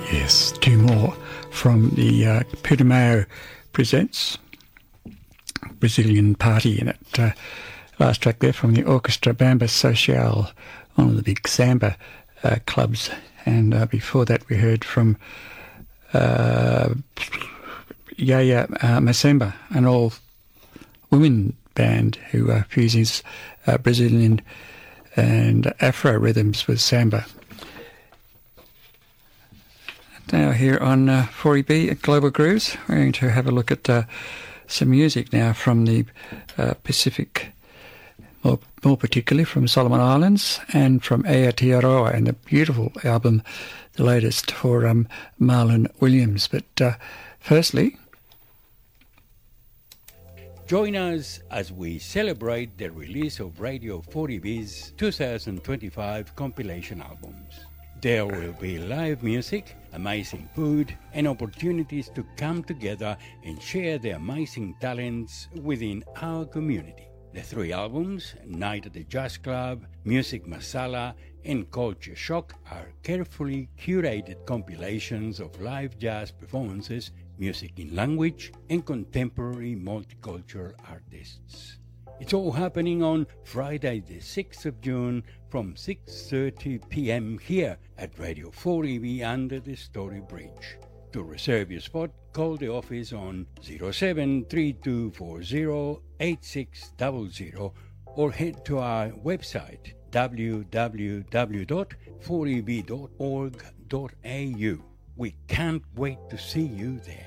Yes, two more from the Putumayo Presents Brazilian Party in it. Last track there from the Orquestra Bamba Social, one of the big samba clubs. And before that we heard from Yaya Macemba, an all-women band who fuses Brazilian and Afro rhythms with samba. Now here on 4EB at Global Grooves, we're going to have a look at some music now from the Pacific, more particularly from Solomon Islands and from Aotearoa, and the beautiful album, the latest for Marlon Williams. But firstly, join us as we celebrate the release of Radio 4EB's 2025 compilation albums. There will be live music, amazing food, and opportunities to come together and share the amazing talents within our community. The three albums, Night at the Jazz Club, Music Masala, and Culture Shock, are carefully curated compilations of live jazz performances, music in language, and contemporary multicultural artists. It's all happening on Friday the 6th of June from 6:30 p.m. here at Radio 4EB under the Story Bridge. To reserve your spot, call the office on 0732408600 or head to our website www.4eb.org.au. We can't wait to see you there.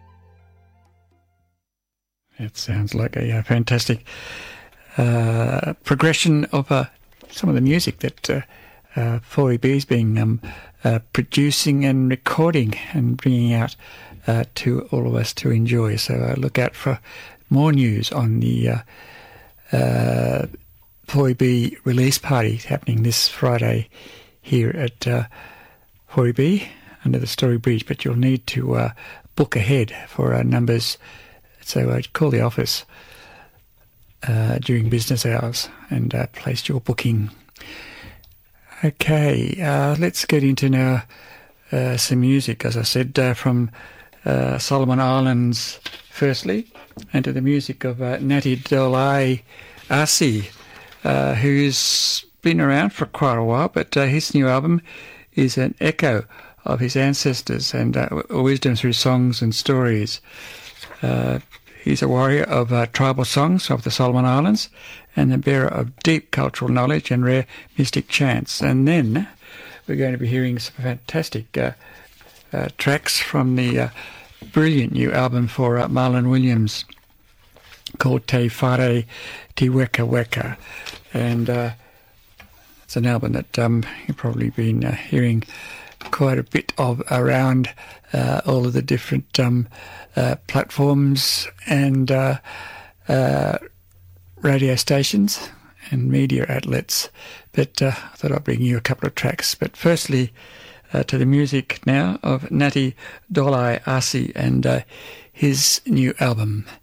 It sounds like a fantastic progression of some of the music that 4EB is being producing and recording and bringing out to all of us to enjoy. So look out for more news on the 4EB release party happening this Friday here at 4EB under the Story Bridge. But you'll need to book ahead for numbers. So call the office during business hours and place your booking. Okay, let's get into now some music, as I said, from Solomon Islands firstly, and to the music of Natty Dolai Asi, who's been around for quite a while, but his new album is an echo of his ancestors and wisdom through songs and stories. He's a warrior of tribal songs of the Solomon Islands and the bearer of deep cultural knowledge and rare mystic chants. And then we're going to be hearing some fantastic tracks from the brilliant new album for Marlon Williams called Te Whare Te Weka Weka. And it's an album that you've probably been hearing quite a bit of around all of the different platforms and radio stations and media outlets. But I thought I'd bring you a couple of tracks. But firstly, to the music now of Natty Dolai Asi and his new album.